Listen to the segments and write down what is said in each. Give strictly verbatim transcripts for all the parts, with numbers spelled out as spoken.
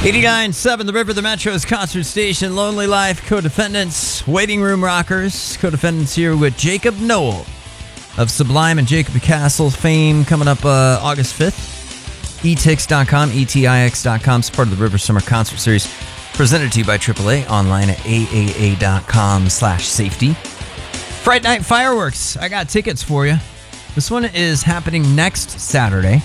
eighty-nine point seven The River, the Metro's concert station. Lonely Life, Co-Defendants, Waiting Room Rockers. Co-Defendants here with Jacob Noel of Sublime and Jacob Castle fame, coming up uh, August fifth. e tix dot com, E T I X dot com. It's part of the River Summer Concert Series, presented to you by triple A, online at A A A dot com slash safety. Fright Night Fireworks. I got tickets for you. This one is happening next Saturday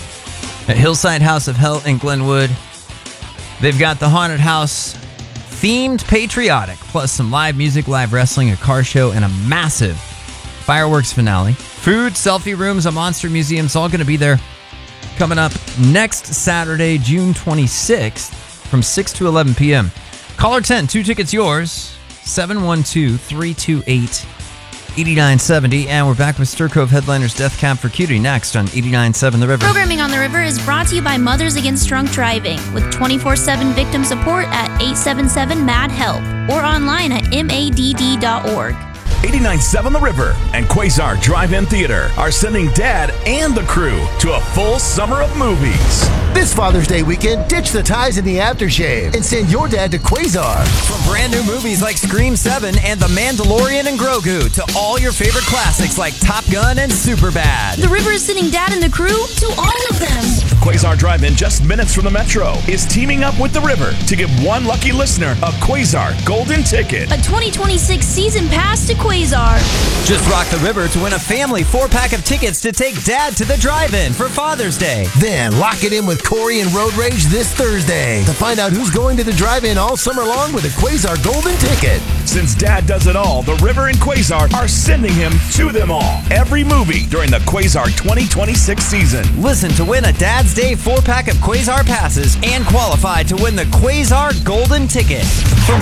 at Hillside House of Hell in Glenwood. They've got the haunted house themed patriotic, plus some live music, live wrestling, a car show, and a massive fireworks finale. Food, selfie rooms, a monster museum. It's all going to be there coming up next Saturday, June twenty-sixth from six to eleven p.m. Caller ten, two tickets yours, seven one two, three two eight, eight nine seven zero. And we're back with Stir Cove headliners Death Cab for Cutie next on eighty-nine point seven The River. Programming on The River is brought to you by Mothers Against Drunk Driving with twenty-four seven victim support at eight seven seven M A D HELP or online at M A D D dot org. eighty-nine point seven The River and Quasar Drive-In Theater are sending Dad and the crew to a full summer of movies. This Father's Day weekend, ditch the ties and the aftershave and send your dad to Quasar. From brand new movies like Scream seven and The Mandalorian and Grogu to all your favorite classics like Top Gun and Superbad. The River is sending Dad and the crew to all of them. Quasar Drive-In, just minutes from the Metro, is teaming up with The River to give one lucky listener a Quasar Golden Ticket. A twenty twenty-six season pass to Quasar. Just rock The River to win a family four-pack of tickets to take Dad to the drive-in for Father's Day. Then lock it in with Corey and Road Rage this Thursday to find out who's going to the drive-in all summer long with a Quasar Golden Ticket. Since Dad does it all, The River and Quasar are sending him to them all. Every movie during the Quasar twenty twenty-six season. Listen to win a Dad's Day four-pack of Quasar passes and qualify to win the Quasar Golden Ticket from